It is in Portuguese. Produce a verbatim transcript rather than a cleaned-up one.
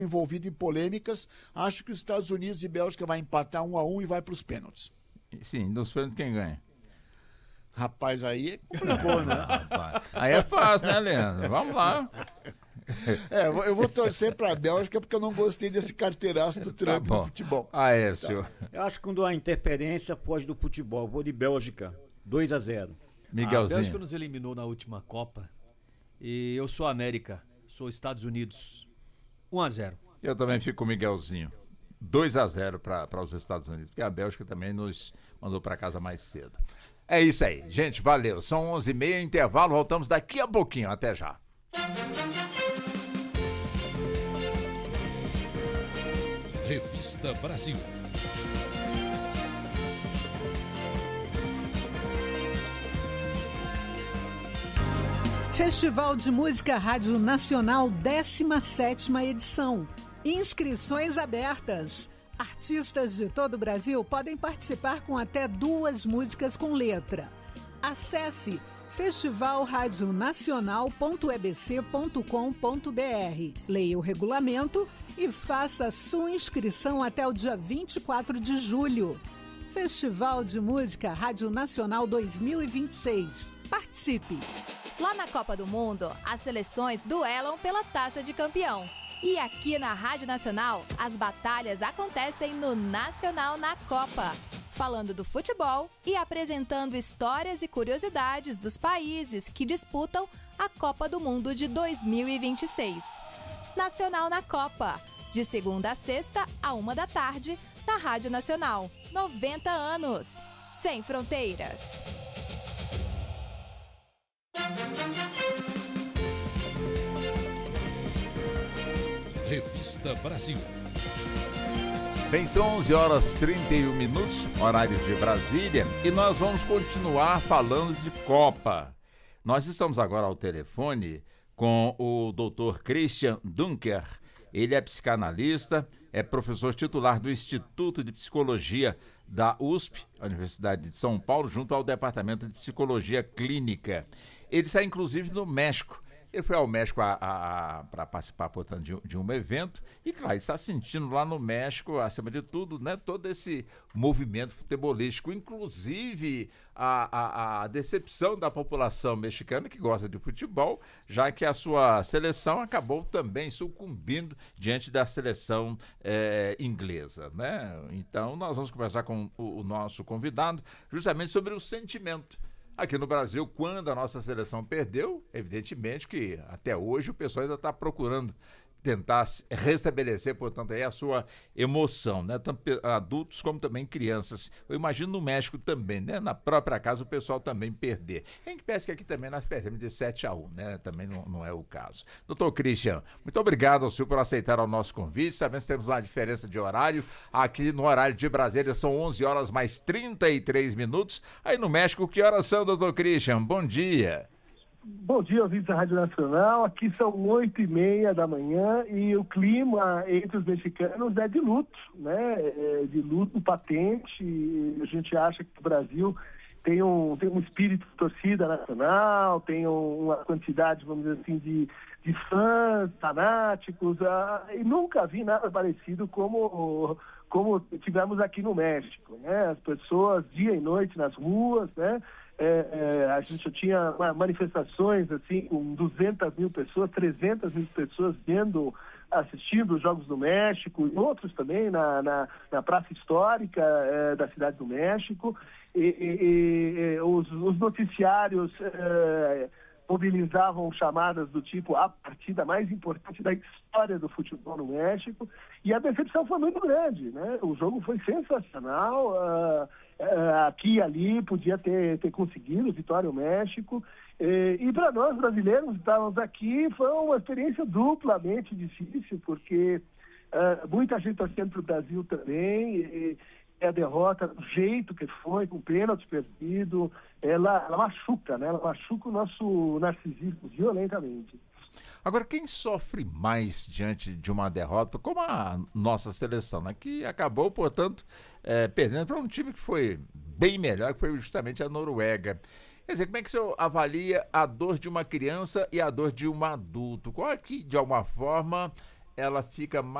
envolvido em polêmicas. Acho que os Estados Unidos e Bélgica vai empatar um a um e vai para os pênaltis. Sim, nos pênaltis quem ganha? Rapaz, aí complicou, né? Aí é fácil, né, Leandro? Vamos lá. É, eu vou torcer para a Bélgica porque eu não gostei desse carteiraço do Trump tá no futebol. Ah, é, senhor. Eu acho que quando há interferência, foge do futebol. Vou de Bélgica, dois a zero. Miguelzinho. A Bélgica nos eliminou na última Copa e eu sou América, sou Estados Unidos. um a zero. Eu também fico com o Miguelzinho. dois a zero para os Estados Unidos, porque a Bélgica também nos mandou para casa mais cedo. É isso aí, gente, valeu. São onze e meia, intervalo, voltamos daqui a pouquinho. Até já. Revista Brasil. Festival de Música Rádio Nacional, décima sétima edição. Inscrições abertas. Artistas de todo o Brasil podem participar com até duas músicas com letra. Acesse festival rádio nacional ponto e b c ponto com ponto b r. Leia o regulamento e faça sua inscrição até o dia vinte e quatro de julho. Festival de Música Rádio Nacional dois mil e vinte e seis. Participe! Lá na Copa do Mundo, as seleções duelam pela Taça de Campeão. E aqui na Rádio Nacional, as batalhas acontecem no Nacional na Copa, falando do futebol e apresentando histórias e curiosidades dos países que disputam a Copa do Mundo de dois mil e vinte e seis. Nacional na Copa, de segunda a sexta, a uma da tarde, na Rádio Nacional. noventa anos, sem fronteiras. Revista Brasil. Bem, são onze horas e trinta e um minutos, horário de Brasília, e nós vamos continuar falando de Copa. Nós estamos agora ao telefone com o doutor Christian Dunker. Ele é psicanalista, é professor titular do Instituto de Psicologia da U S P, Universidade de São Paulo, junto ao Departamento de Psicologia Clínica. Ele está, inclusive, no México. Ele foi ao México para participar, portanto, de, de um evento e, claro, ele está sentindo lá no México, acima de tudo, né, todo esse movimento futebolístico, inclusive a, a, a decepção da população mexicana que gosta de futebol, já que a sua seleção acabou também sucumbindo diante da seleção é, inglesa, né? Então, nós vamos conversar com o, o nosso convidado justamente sobre o sentimento. Aqui no Brasil, quando a nossa seleção perdeu, evidentemente que até hoje o pessoal ainda está procurando tentar restabelecer, portanto, aí a sua emoção, né? Tanto adultos como também crianças. Eu imagino no México também, né? Na própria casa o pessoal também perder. Em que parece que aqui também nós perdemos de sete a um, né? Também não, não é o caso. Doutor Christian, muito obrigado ao senhor por aceitar o nosso convite. Sabemos que temos uma diferença de horário. Aqui no horário de Brasília são onze horas mais trinta e três minutos. Aí no México, que horas são, doutor Christian? Bom dia. Bom dia, ouvintes da Rádio Nacional. Aqui são oito e meia da manhã e o clima entre os mexicanos é de luto, né? É de luto patente. A gente acha que o Brasil tem um, tem um espírito de torcida nacional, tem um, uma quantidade, vamos dizer assim, de, de fãs fanáticos, ah, e nunca vi nada parecido como, como tivemos aqui no México, né? As pessoas dia e noite nas ruas, né? É, é, a gente tinha manifestações assim com duzentas mil pessoas, trezentas mil pessoas vendo, assistindo os Jogos do México e outros também na, na, na Praça Histórica é, da Cidade do México. E, e, e os, os noticiários é, mobilizavam chamadas do tipo a partida mais importante da história do futebol no México, e a decepção foi muito grande, né? O jogo foi sensacional, uh, uh, aqui e ali podia ter, ter conseguido vitória o México, e, e para nós brasileiros que estávamos aqui foi uma experiência duplamente difícil, porque uh, muita gente torcendo para o Brasil também, e, a derrota, do jeito que foi, com o pênalti perdido, ela, ela machuca, né? Ela machuca o nosso narcisismo violentamente. Agora, quem sofre mais diante de uma derrota, como a nossa seleção, né? Que acabou, portanto, é, perdendo para um time que foi bem melhor, que foi justamente a Noruega. Quer dizer, como é que o senhor avalia a dor de uma criança e a dor de um adulto? Qual é que, de alguma forma, ela fica mais